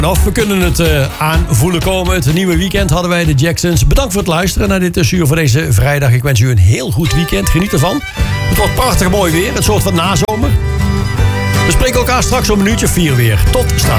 Of we kunnen het aanvoelen komen. Het nieuwe weekend hadden wij de Jacksons. Bedankt voor het luisteren naar dit tussenuur voor deze vrijdag. Ik wens u een heel goed weekend. Geniet ervan. Het wordt prachtig mooi weer. Een soort van nazomer. We spreken elkaar straks om 1:04 weer. Tot straks.